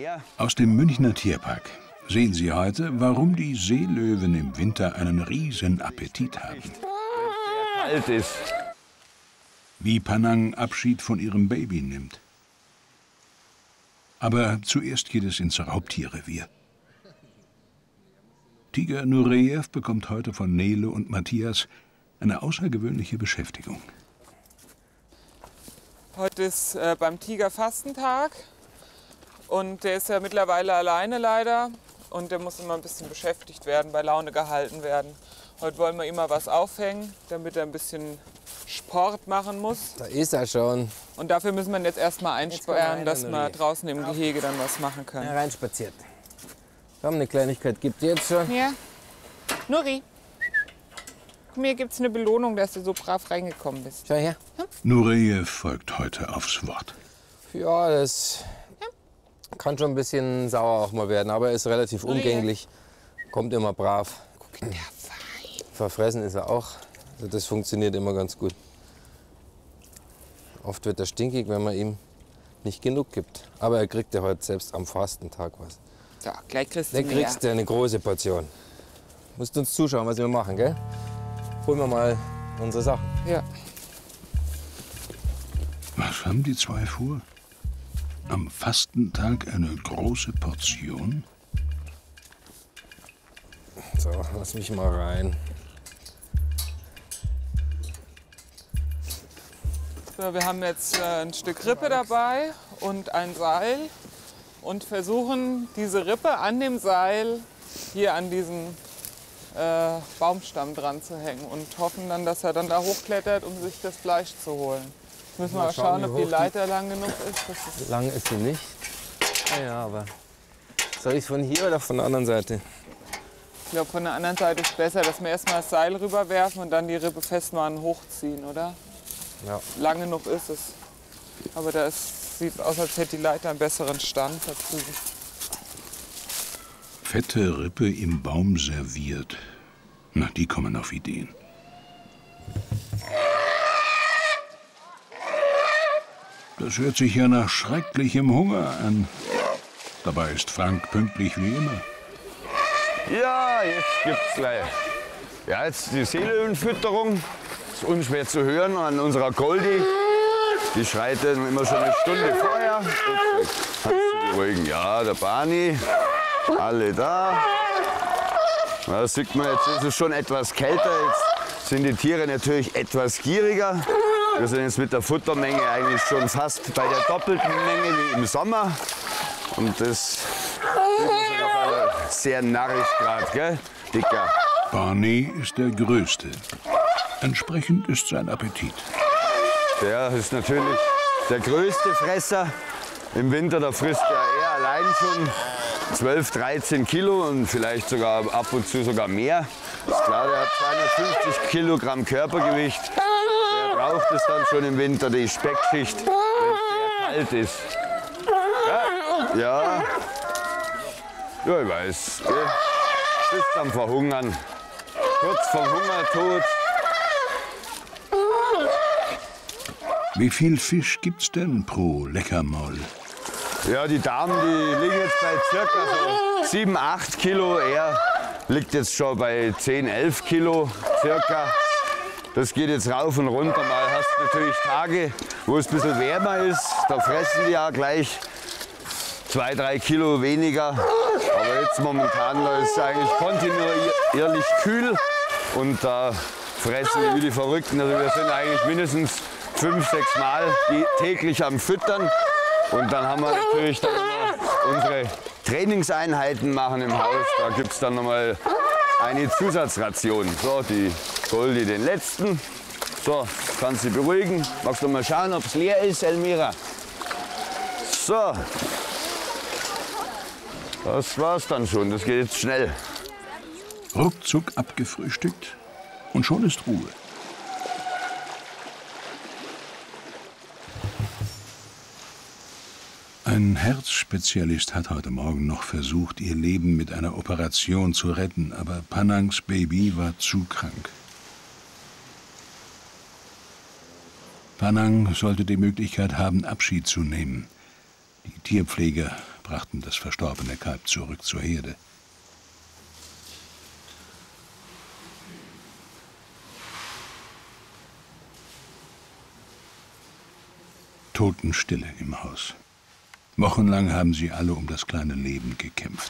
mehr. Aus dem Münchner Tierpark sehen Sie heute, warum die Seelöwen im Winter einen riesen Appetit haben. Kalt ist. Wie Panang Abschied von ihrem Baby nimmt. Aber zuerst geht es ins Raubtierrevier. Tiger Nurejew bekommt heute von Nele und Matthias eine außergewöhnliche Beschäftigung. Heute ist beim Tiger Fastentag und der ist ja mittlerweile alleine leider und der muss immer ein bisschen beschäftigt werden, bei Laune gehalten werden. Heute wollen wir ihm mal was aufhängen, damit er ein bisschen Sport machen muss. Da ist er schon. Und dafür müssen wir ihn jetzt erstmal einsperren, dass wir draußen im Gehege dann was machen können. Reinspaziert. Komm, eine Kleinigkeit gibt es jetzt schon. Ja. Nuri, mir gibt's eine Belohnung, dass du so brav reingekommen bist. Schau her. Nurejew folgt heute aufs Wort. Ja, das kann schon ein bisschen sauer auch mal werden, aber er ist relativ umgänglich. Kommt immer brav. Guck ihn, der fein. Verfressen ist er auch. Also das funktioniert immer ganz gut. Oft wird er stinkig, wenn man ihm nicht genug gibt. Aber er kriegt ja heute selbst am Fastentag was. So, gleich kriegst du Dann kriegst du eine große Portion. Musst uns zuschauen, was wir machen, gell? Holen wir mal unsere Sachen. Ja. Was haben die zwei vor? Am Fastentag eine große Portion? So, lass mich mal rein. So, wir haben jetzt ein Stück Rippe dabei und ein Seil und versuchen, diese Rippe an dem Seil hier an diesen Baumstamm dran zu hängen und hoffen dann, dass er dann da hochklettert, um sich das Fleisch zu holen. Jetzt müssen wir mal schauen, ob die Leiter lang genug ist. Lang ist sie nicht. Ja, aber soll ich von hier oder von der anderen Seite? Ich glaube, von der anderen Seite ist es besser, dass wir erstmal das Seil rüberwerfen und dann die Rippe festmachen, hochziehen, oder? Ja. Lang genug ist es. Aber sieht aus, als hätte die Leiter einen besseren Stand dazu. Fette Rippe im Baum serviert. Na, die kommen auf Ideen. Das hört sich ja nach schrecklichem Hunger an. Dabei ist Frank pünktlich wie immer. Ja, jetzt gibt's gleich. Ja, jetzt die Seelöwenfütterung. Ist unschwer zu hören an unserer Goldie. Die schreit dann immer schon eine Stunde vorher. Kannst du beruhigen. Ja, der Barney. Alle da. Da sieht man, jetzt ist es schon etwas kälter. Jetzt sind die Tiere natürlich etwas gieriger. Wir sind jetzt mit der Futtermenge eigentlich schon fast bei der doppelten Menge wie im Sommer. Und das ist auf sehr narrisch gerade, gell? Dicker. Barney ist der Größte. Entsprechend ist sein Appetit. Der ist natürlich der größte Fresser. Im Winter, da frisst er allein schon 12, 13 Kilo und vielleicht sogar ab und zu sogar mehr. Ist klar, der hat 250 Kilogramm Körpergewicht. Der braucht es dann schon im Winter, die Speckschicht, wenn es sehr kalt ist. Ja, ja, ich weiß. Du bist am Verhungern. Kurz vom Hungertod. Wie viel Fisch gibt's denn pro Leckermaul? Ja, die Damen, die liegen jetzt bei circa so 7, 8 Kilo. Er liegt jetzt schon bei 10, 11 Kilo circa. Das geht jetzt rauf und runter. Mal hast du natürlich Tage, wo es ein bisschen wärmer ist. Da fressen die ja gleich 2, 3 Kilo weniger. Aber jetzt momentan ist es eigentlich kontinuierlich kühl. Und da fressen die wie die Verrückten. Also wir sind eigentlich mindestens 5, 6 Mal täglich am Füttern. Und dann haben wir natürlich dann immer unsere Trainingseinheiten machen im Haus. Da gibt es dann noch mal eine Zusatzration. So, die Goldie den letzten. So, kannst du beruhigen. Magst du mal schauen, ob es leer ist, Elmira? So. Das war's dann schon. Das geht jetzt schnell. Ruckzuck abgefrühstückt und schon ist Ruhe. Ein Herzspezialist hat heute Morgen noch versucht, ihr Leben mit einer Operation zu retten, aber Panangs Baby war zu krank. Panang sollte die Möglichkeit haben, Abschied zu nehmen. Die Tierpfleger brachten das verstorbene Kalb zurück zur Herde. Totenstille im Haus. Wochenlang haben sie alle um das kleine Leben gekämpft.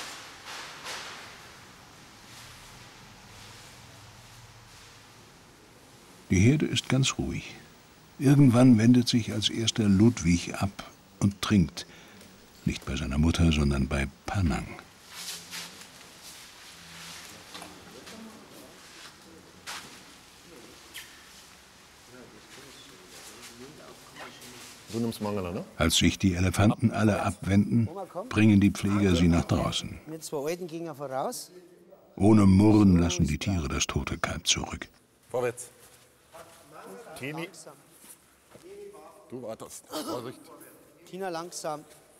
Die Herde ist ganz ruhig. Irgendwann wendet sich als erster Ludwig ab und trinkt. Nicht bei seiner Mutter, sondern bei Panang. Du nimmst Mangala, ne? Als sich die Elefanten alle abwenden, bringen die Pfleger sie nach draußen. Wir zwei Alten gingen voraus. Ohne Murren lassen die Tiere das tote Kalb zurück. Vorwärts. Tini. Du wartest. Vorsicht. Tina langsam.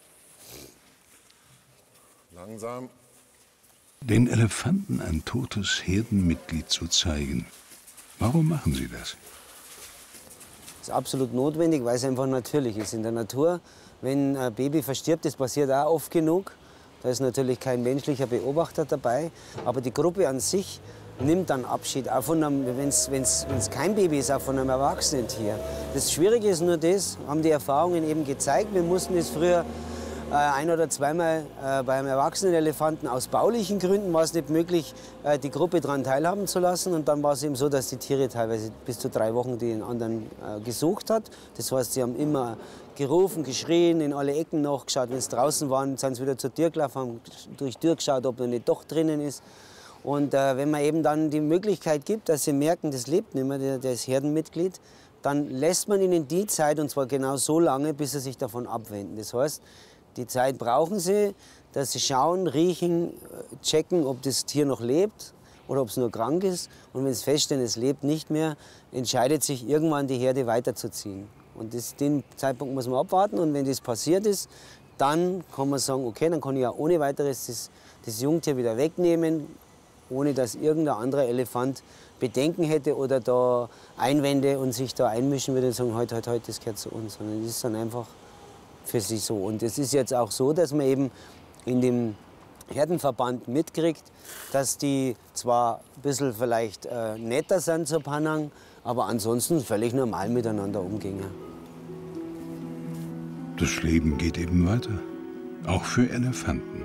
Langsam. Den Elefanten ein totes Herdenmitglied zu zeigen. Warum machen sie das? Das ist absolut notwendig, weil es einfach natürlich ist. In der Natur, wenn ein Baby verstirbt, das passiert auch oft genug. Da ist natürlich kein menschlicher Beobachter dabei. Aber die Gruppe an sich nimmt dann Abschied, auch von einem, wenn es kein Baby ist, auch von einem erwachsenen Tier. Das Schwierige ist nur das, haben die Erfahrungen eben gezeigt. Wir mussten es früher ein- oder zweimal bei einem erwachsenen Elefanten aus baulichen Gründen war es nicht möglich, die Gruppe daran teilhaben zu lassen. Und dann war es eben so, dass die Tiere teilweise bis zu 3 Wochen den anderen gesucht hat. Das heißt, sie haben immer gerufen, geschrien, in alle Ecken nachgeschaut. Wenn sie draußen waren, sind sie wieder zur Tür gelaufen, haben durch die Tür geschaut, ob er nicht doch drinnen ist. Und wenn man eben dann die Möglichkeit gibt, dass sie merken, das lebt nicht mehr, das Herdenmitglied, dann lässt man ihnen die Zeit, und zwar genau so lange, bis sie sich davon abwenden. Das heißt, die Zeit brauchen sie, dass sie schauen, riechen, checken, ob das Tier noch lebt oder ob es nur krank ist. Und wenn sie feststellen, es lebt nicht mehr, entscheidet sich irgendwann die Herde weiterzuziehen. Und den Zeitpunkt muss man abwarten. Und wenn das passiert ist, dann kann man sagen, okay, dann kann ich ja ohne weiteres das Jungtier wieder wegnehmen, ohne dass irgendein anderer Elefant Bedenken hätte oder da Einwände und sich da einmischen würde und sagen, heute, das gehört zu uns. Sondern das ist dann einfach für sie so. Und es ist jetzt auch so, dass man eben in dem Herdenverband mitkriegt, dass die zwar ein bisschen vielleicht netter sind zur Panang, aber ansonsten völlig normal miteinander umgehen. Das Leben geht eben weiter. Auch für Elefanten.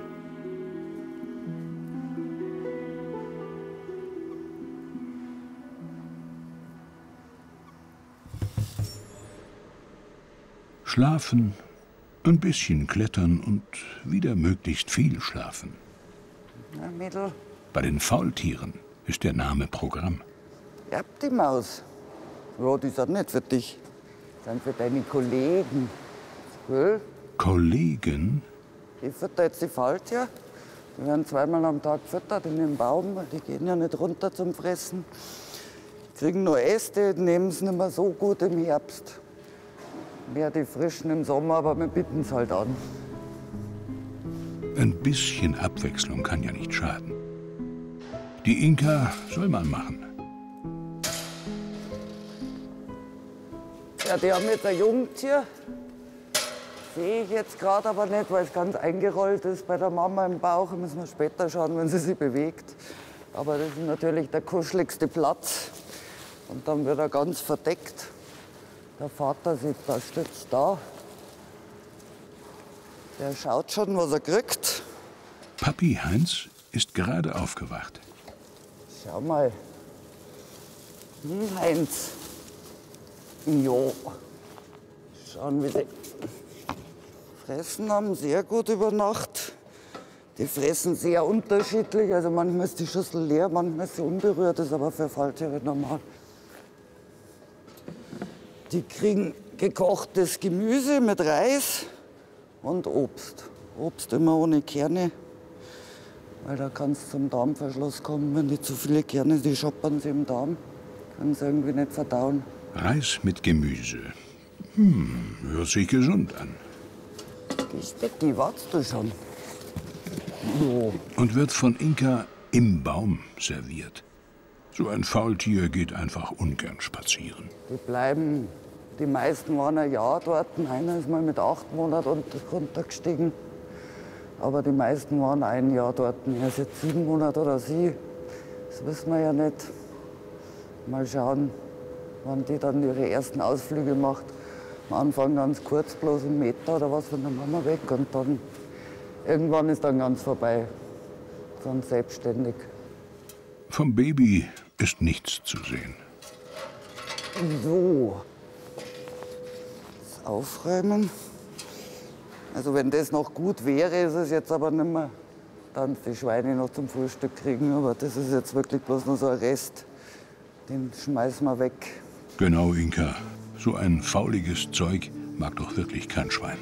Schlafen, ein bisschen klettern und wieder möglichst viel schlafen. Na, Mädel, Bei den Faultieren ist der Name Programm. erb die Maus. Ja, die sind nicht für dich. Die sind für deine Kollegen. Gell? Kollegen? Ich fütter jetzt die Faultiere. Die werden 2-mal am Tag gefüttert in den Baum. Die gehen ja nicht runter zum Fressen. Die kriegen nur Äste, nehmen es nicht mehr so gut im Herbst. Mehr die Frischen im Sommer, aber wir bieten es halt an. Ein bisschen Abwechslung kann ja nicht schaden. Die Inka soll man machen. Ja, die haben jetzt ein Jungtier. Sehe ich jetzt gerade aber nicht, weil es ganz eingerollt ist bei der Mama im Bauch. Müssen wir später schauen, wenn sie sich bewegt. Aber das ist natürlich der kuscheligste Platz. Und dann wird er ganz verdeckt. Der Vater sitzt da, stützt da. Der schaut schon, was er kriegt. Papi Heinz ist gerade aufgewacht. Schau mal. Heinz. Jo. Schauen, wie die fressen haben. Sehr gut über Nacht. Die fressen sehr unterschiedlich. Also manchmal ist die Schüssel leer, manchmal ist sie unberührt. Das ist aber für Faultiere normal. Die kriegen gekochtes Gemüse mit Reis und Obst. Obst immer ohne Kerne, weil da kann es zum Darmverschluss kommen. Wenn die zu viele Kerne, die schoppern sie im Darm, können sie irgendwie nicht verdauen. Reis mit Gemüse. Hört sich gesund an. Die wartest du schon. Jo. Und wird von Inka im Baum serviert. So ein Faultier geht einfach ungern spazieren. Die bleiben, die meisten waren ein Jahr dort. Einer ist mal mit 8 Monaten runtergestiegen. Aber die meisten waren ein Jahr dort. Er ist jetzt 7 Monate oder sie. Das wissen wir ja nicht. Mal schauen, wann die dann ihre ersten Ausflüge macht. Am Anfang ganz kurz, bloß 1 Meter oder was von der Mama weg. Und dann irgendwann ist dann ganz vorbei. Dann selbstständig. Vom Baby ist nichts zu sehen. So. Das Aufräumen. Also wenn das noch gut wäre, ist es jetzt aber nicht mehr. Dann die Schweine noch zum Frühstück kriegen. Aber das ist jetzt wirklich bloß nur so ein Rest. Den schmeißen wir weg. Genau, Inka. So ein fauliges Zeug mag doch wirklich kein Schwein.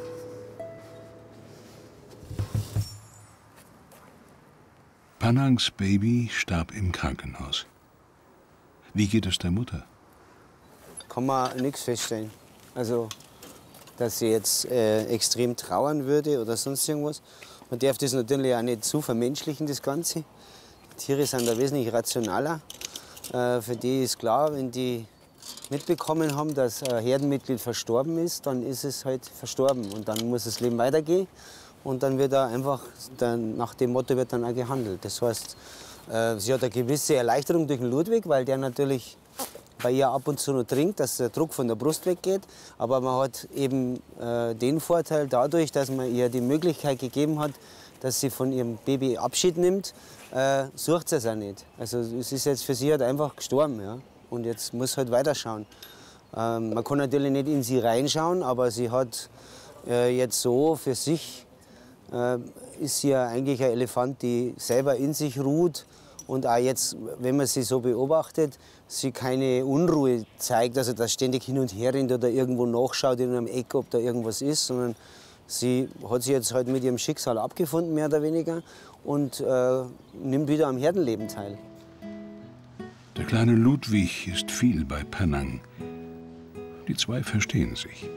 Panangs Baby starb im Krankenhaus. Wie geht es der Mutter? Kann man nichts feststellen. Also, dass sie jetzt extrem trauern würde oder sonst irgendwas. Man darf das natürlich auch nicht zu vermenschlichen, das Ganze. Die Tiere sind da wesentlich rationaler. Für die ist klar, wenn die mitbekommen haben, dass ein Herdenmitglied verstorben ist, dann ist es halt verstorben. Und dann muss das Leben weitergehen. Und dann wird er einfach, nach dem Motto wird dann auch gehandelt. Das heißt, sie hat eine gewisse Erleichterung durch den Ludwig, weil der natürlich bei ihr ab und zu noch trinkt, dass der Druck von der Brust weggeht. Aber man hat eben den Vorteil dadurch, dass man ihr die Möglichkeit gegeben hat, dass sie von ihrem Baby Abschied nimmt, sucht sie es auch nicht. Also es ist jetzt für sie halt einfach gestorben. Ja? Und jetzt muss halt weiterschauen. Man kann natürlich nicht in sie reinschauen, aber sie hat jetzt so für sich, ist sie ja eigentlich ein Elefant, die selber in sich ruht. Und auch jetzt, wenn man sie so beobachtet, sie keine Unruhe zeigt, also dass ständig hin und her rennt oder irgendwo nachschaut in einem Eck, ob da irgendwas ist, sondern sie hat sich jetzt halt mit ihrem Schicksal abgefunden, mehr oder weniger, und nimmt wieder am Herdenleben teil. Der kleine Ludwig ist viel bei Panang. Die zwei verstehen sich.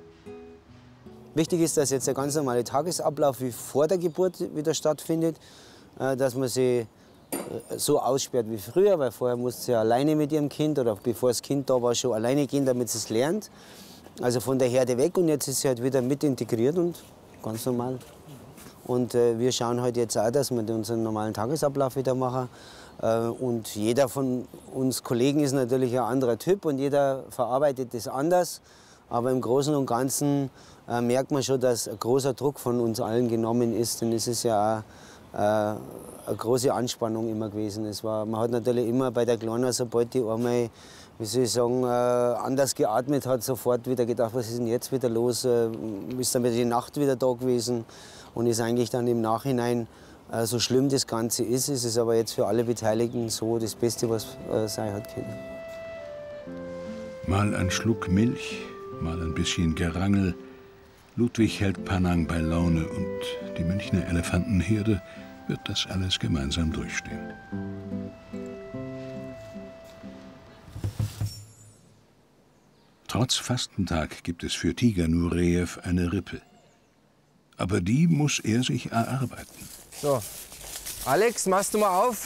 Wichtig ist, dass jetzt der ganz normale Tagesablauf wie vor der Geburt wieder stattfindet, dass man sie so aussperrt wie früher, weil vorher musste sie alleine mit ihrem Kind oder bevor das Kind da war, schon alleine gehen, damit sie es lernt. Also von der Herde weg, und jetzt ist sie halt wieder mit integriert und ganz normal. Und wir schauen halt jetzt auch, dass wir unseren normalen Tagesablauf wieder machen. Und jeder von uns Kollegen ist natürlich ein anderer Typ und jeder verarbeitet das anders. Aber im Großen und Ganzen merkt man schon, dass ein großer Druck von uns allen genommen ist. Denn es ist ja auch eine große Anspannung immer gewesen. Man hat natürlich immer bei der Kleinen, sobald die einmal, wie soll ich sagen, anders geatmet hat, sofort wieder gedacht, was ist denn jetzt wieder los? Ist dann wieder die Nacht wieder da gewesen? Und ist eigentlich dann im Nachhinein, so schlimm das Ganze ist es aber jetzt für alle Beteiligten so das Beste, was sein hat können. Mal ein Schluck Milch, mal ein bisschen Gerangel. Ludwig hält Panang bei Laune und die Münchner Elefantenherde wird das alles gemeinsam durchstehen. Trotz Fastentag gibt es für Tiger Nureyev eine Rippe. Aber die muss er sich erarbeiten. So, Alex, machst du mal auf?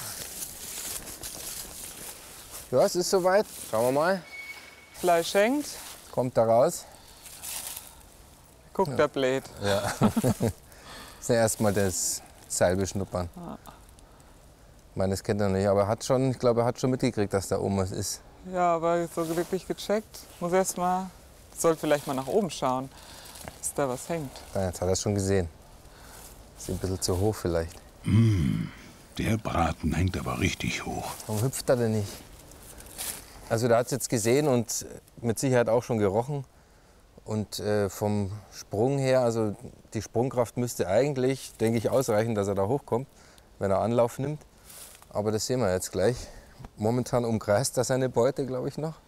Ja, es ist soweit. Schauen wir mal. Fleisch hängt, Kommt da raus. guckt der Blät. Ja. Das ist ja erstmal das Seil beschnuppern. Ich meine, das kennt er nicht, aber ich glaube, er hat schon mitgekriegt, dass da oben was ist. Ja, aber so wirklich gecheckt. Muss erst mal, soll vielleicht mal nach oben schauen, dass da was hängt. Ja, jetzt hat er es schon gesehen. Ist ein bisschen zu hoch vielleicht. Der Braten hängt aber richtig hoch. Warum hüpft er denn nicht? Also der hat es jetzt gesehen und mit Sicherheit auch schon gerochen. Und vom Sprung her, also die Sprungkraft müsste eigentlich, denke ich, ausreichen, dass er da hochkommt, wenn er Anlauf nimmt. Aber das sehen wir jetzt gleich. Momentan umkreist er seine Beute, glaube ich, noch.